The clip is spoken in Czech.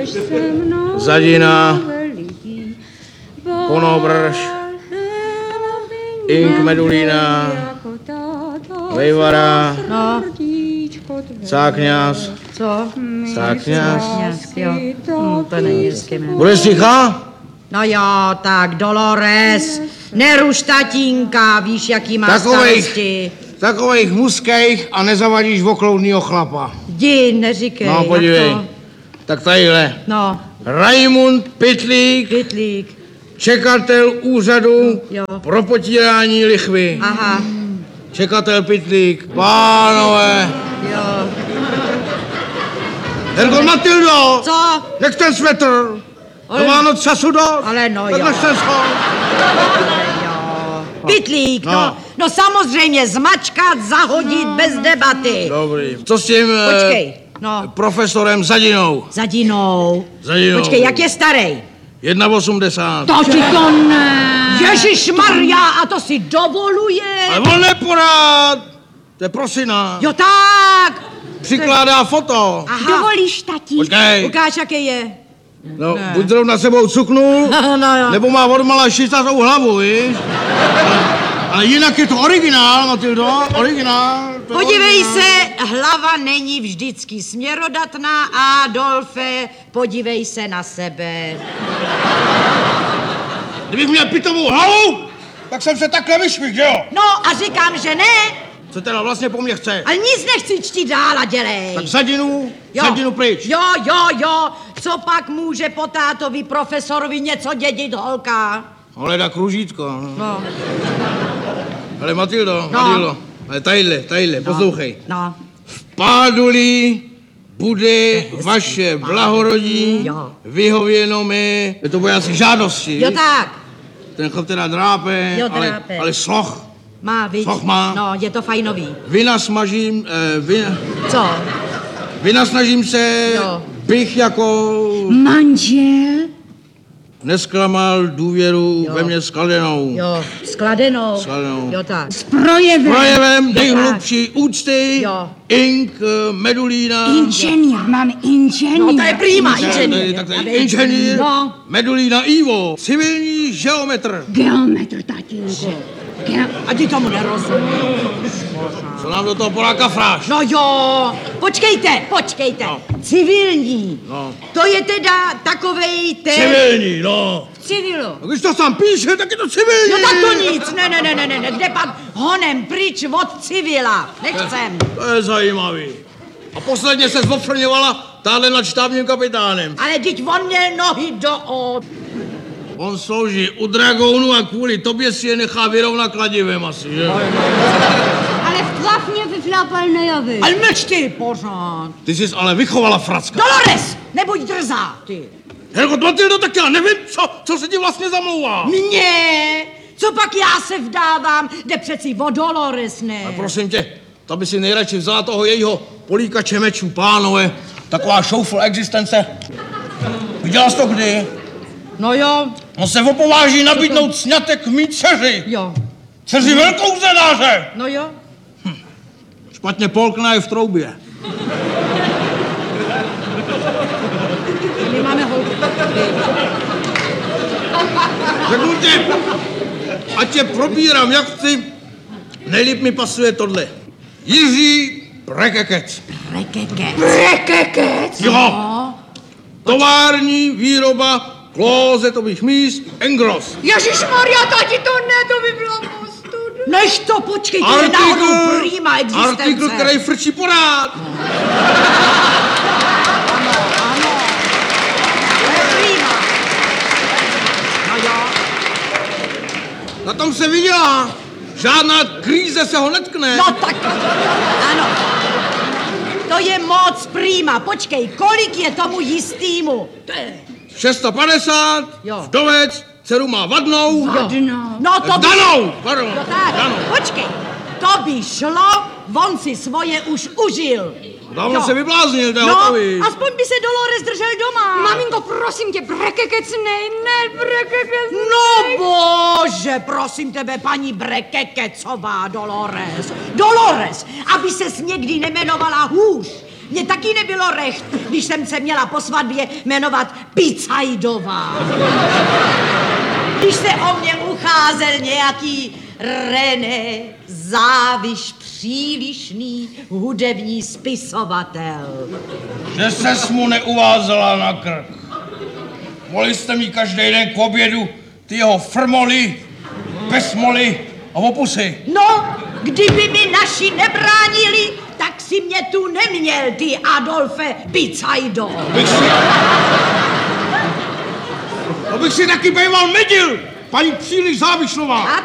Zadina, Konobrž, Ink Medulína, Vejvara, Cákňas. Co? Cákňas. Jo. To není hezky jméno. Budeš ticha? No jo, tak Dolores, neruš tatínka, víš, jaký má starosti. Takových muských a nezavadíš okloudnýho chlapa. Jdi, neříkej. No, podívej. Tak tadyhle. No. Raimund Pytlík, čekatel úřadu pro potírání lichvy. Aha. Čekatel Pytlík, pánové. Jo. Herko Matildo! Co? Nech ten svetr! Ale... To Vánoc času dost! Ale no tak jo. nech ten schod! Pytlík, no samozřejmě zmačkat, zahodit bez debaty. Dobrý. Co s tím Počkej, no. profesorem Zadinou? Zadinou. Počkej, jak je starej? 1,80. To ti to ne. Ježišmarja, a to si dovoluje. Ale on neporád! To je prosina. Jo tak. Přikládá foto. Aha. Dovolíš, tatí? Počkej. Ukáž, jaký je. No, buď zrovna sebou cuknul, nebo má odmala šistatou hlavu, víš? Ale jinak je to originál, Matildo, originál. Podívej se, hlava není vždycky směrodatná, Adolfe, podívej se na sebe. Kdybych měl pitovou hlavu, tak jsem se takhle vyšvih, že jo? No a říkám, že ne. Co teda vlastně po mně chce? Ale nic nechci čtít dál a dělej. Tak Zadinu pryč. Jo. Co pak může po tátovi profesorovi něco dědit holka? Holeda kružítko. No. Ale Matildo, ale tadyhle, poslouchej. No. V Páduli bude vaše blahorodí vyhověno mi, je to vojácí žádosti. Jo tak. Ten chlap teda drápe, ale sloh. Má, víc. Sloh má. No, je to fajnový. Co? Vynasnažím se, bych jako... Manžel? Nesklamal důvěru ve mě skladenou. Jo, skladenou. Jo tak. S projevem. Projevem nejhlubší úcty. Ink Medulína. Inženýr, máme inženýr. No to je prima, inženýr. Inženýr Medulína Ivo. Civilní geometr. Geometr, tatínku. A ty tomu nerozumíš. Co nám do toho Poláka fráš? No jo, počkejte. Civilní. To je teda takovej ten... Civilní, no. V civilu. A když to sám píše, tak je to civilní. No tak to nic, ne, kde pak honem pryč od civila, nechcem. To je zajímavý. A posledně se zofrňovala táhle nad štábním kapitánem. Ale teď on měl nohy do On slouží u dragounu a kvůli tobě si je nechá vyrovnat kladivem asi, že? Ale v tlafně vyflápal nejavy. Ale mlč ty pořád. Ty jsi ale vychovala fracka. Dolores, nebuď drzá, ty. Helko, Matildo, tak já nevím, co se ti vlastně zamlouvá. Mně? Co pak já se vdávám? Jde přeci o Dolores, ne? Ale prosím tě, ta by si nejradši vzala toho jejího políkače mečů, pánové. Taková šoufl existence. Viděla jsi to kdy? No jo. On se opováží nabídnout sňatek mý dceři. Jo. Dceři velkou zenáře. No jo. Špatně polkne je v troubě. My máme holku. Řeknu ti, ať tě probírám, jak chci, nejlíp mi pasuje tohle. Jiří Brekekec. Brekekec? Jo. Tovární výroba klozetových míst Engros. Ježišmarja, tati, to ne, to by bylo postudu. Než to, počkej, to je náhodou prima existence. Artikl, který frčí porád. Ano. To je prima. No jo. Na tom se vydělá. Žádná kríze se ho netkne. No tak, ano. To je moc prima. Počkej, kolik je tomu jistýmu? 650, vdovec, dceru má vadnou. No to by... Danou, pardon. No tak, počkej, to by šlo, on si svoje už užil. Dávno se vybláznil, to je no, hotový. aspoň by se Dolores držel doma. Maminko, prosím tě, Brekekec, ne, Brekekec. No bože, prosím tebe, paní Brekekecová, Dolores, aby ses někdy nemenovala hůř. Mně taky nebylo recht, když jsem se měla po svatbě jmenovat Picajdová. Když se o mě ucházel nějaký René Záviš, přílišný hudební spisovatel. Že ses mu neuvázela na krk. Mohli jste mít každý den k obědu ty jeho frmoly, besmoly a opusy. No, kdyby mi naši nebránili, tak si mě tu neměl, ty Adolfe Picajdo. Abych si taky bejval medil, paní příliš Závišová. A